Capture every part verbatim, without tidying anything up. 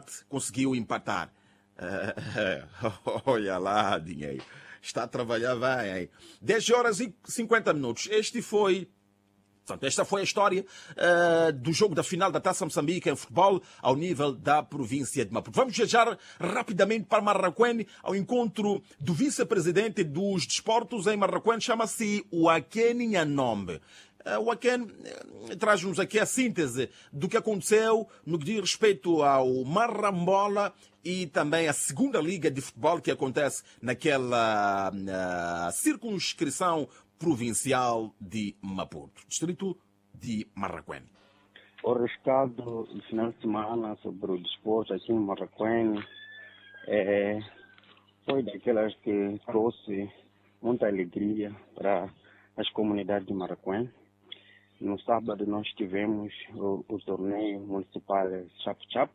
empate, conseguiu empatar. Uh, olha lá, dinheiro. Está a trabalhar bem, hein? dez horas e cinquenta minutos. Este foi... Portanto, esta foi a história uh, do jogo da final da Taça Moçambique em futebol ao nível da província de Maputo. Vamos viajar rapidamente para Marraquém ao encontro do vice-presidente dos desportos em Marraquém, chama-se Joaquim Nhanombe. Uh, o Joaquim uh, traz-nos aqui a síntese do que aconteceu no que diz respeito ao Marrambola e também a segunda liga de futebol que acontece naquela uh, circunscrição provincial de Maputo, distrito de Marraquém. O rescaldo do final de semana sobre o desporto aqui em Marraquém é, foi daquelas que trouxe muita alegria para as comunidades de Marraquém. No sábado nós tivemos o, o torneio municipal Chap-Chap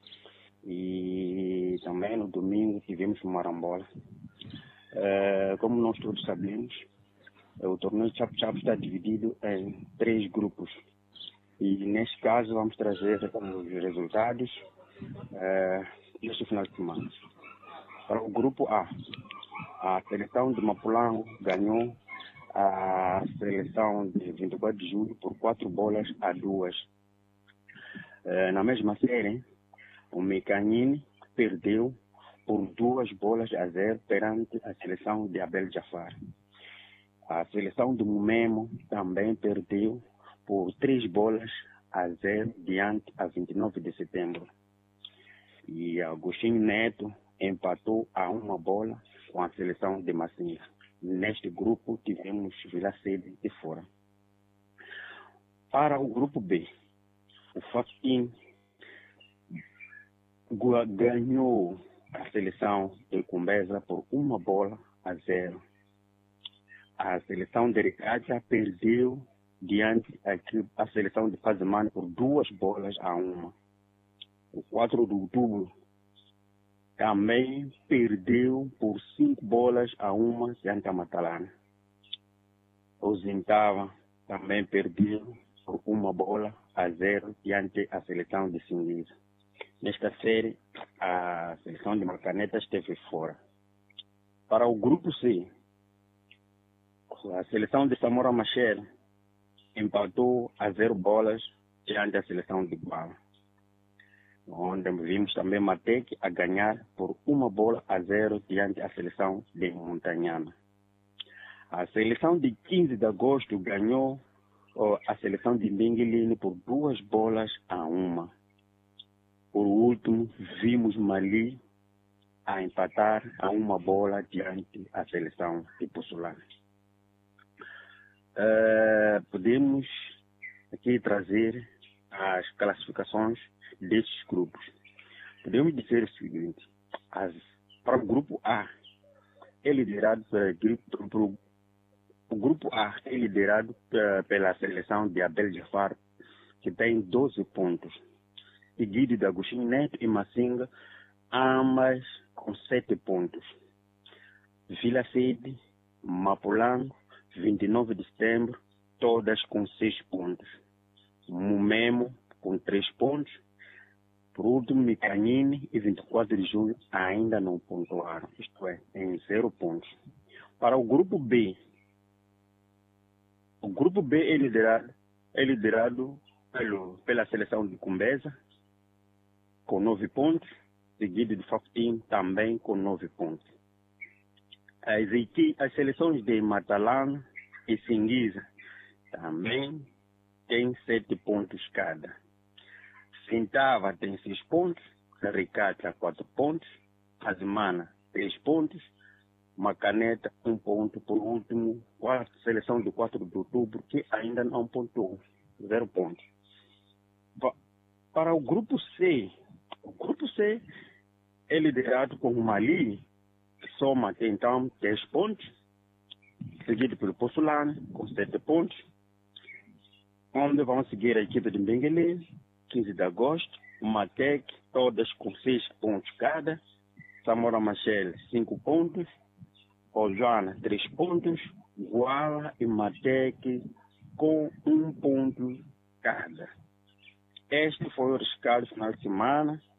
e também no domingo tivemos o Marambola. É, como nós todos sabemos, o torneio Chap-Chap está dividido em três grupos e neste caso vamos trazer os resultados é, deste final de semana. Para o grupo A, a seleção de Mapulango ganhou a seleção de vinte e quatro de julho por quatro bolas a duas. É, na mesma série, o Mecanini perdeu por duas bolas a zero perante a seleção de Abel Jafar. A seleção do Mumemo também perdeu por três bolas a zero diante a vinte e nove de setembro. E Agostinho Neto empatou a uma bola com a seleção de Massinha. Neste grupo tivemos Vila Sede de fora. Para o grupo B, o Faquin ganhou a seleção de Cumbeza por uma bola a zero. A seleção de Ricacha perdeu diante a seleção de Fazemane por duas bolas a uma. O quatro de outubro também perdeu por cinco bolas a uma diante a Matalana. O Zintava também perdeu por uma bola a zero diante a seleção de Singuiza. Nesta série, a seleção de Marcaneta esteve fora. Para o grupo C, a seleção de Samora Machel empatou a zero bolas diante da seleção de Guala, onde vimos também Matec a ganhar por uma bola a zero diante da seleção de Montanhana. A seleção de quinze de agosto ganhou oh, a seleção de Bengueline por duas bolas a uma. Por último, vimos Mali a empatar a uma bola diante da seleção de Possolana. Uh, podemos aqui trazer as classificações destes grupos. Podemos dizer o seguinte: as, para o grupo A é liderado pelo, pelo, o grupo A é liderado uh, pela seleção de Abel Jafar, que tem doze pontos, seguido de Agostinho Neto e Massinga, ambas com sete pontos. Vila Sede, Mapulango, vinte e nove de setembro, todas com seis pontos. Mumemo com três pontos. Por último, Micanini e vinte e quatro de julho ainda não pontuaram, isto é, em zero pontos. Para o grupo B, o grupo B é liderado, é liderado pelo, pela seleção de Cumbeza, com nove pontos, seguido de Facutim também com nove pontos. As, as seleções de Matalana e Singuiza também têm sete pontos cada. Sintava tem seis pontos, Ricata quatro pontos, Azimana três pontos, Macaneta um ponto. Por último, a seleção de quatro de outubro que ainda não pontuou, zero pontos. Para o grupo C, o grupo C é liderado por Mali, que soma então dez pontos, seguido pelo Possolana, com sete pontos, onde vão seguir a equipe de Benguele, quinze de agosto, Matec, todas com seis pontos cada, Samora Machel, cinco pontos, Ojoana, três pontos, Guala e Matec com um ponto cada. Este foi o rescaldo final de semana